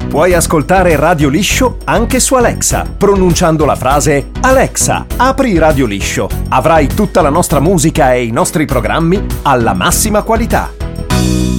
Puoi ascoltare Radio Liscio anche su Alexa, pronunciando la frase Alexa, apri Radio Liscio. Avrai tutta la nostra musica e i nostri programmi alla massima qualità.